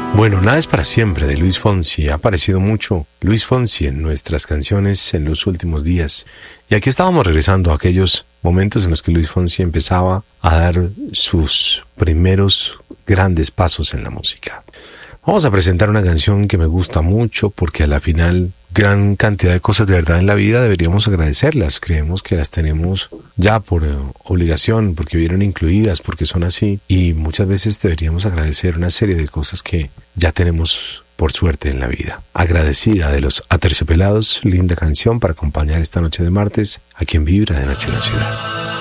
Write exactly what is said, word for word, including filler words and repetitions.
Bueno, nada es para siempre de Luis Fonsi. Ha aparecido mucho Luis Fonsi en nuestras canciones en los últimos días. Y aquí estábamos regresando a aquellos momentos en los que Luis Fonsi empezaba a dar sus primeros grandes pasos en la música. Vamos a presentar una canción que me gusta mucho porque a la final gran cantidad de cosas de verdad en la vida deberíamos agradecerlas. Creemos que las tenemos ya por eh, obligación, porque vienen incluidas, porque son así. Y muchas veces deberíamos agradecer una serie de cosas que ya tenemos por suerte en la vida. Agradecida de los Aterciopelados, linda canción para acompañar esta noche de martes aquí en Vibra de Noche en la Ciudad.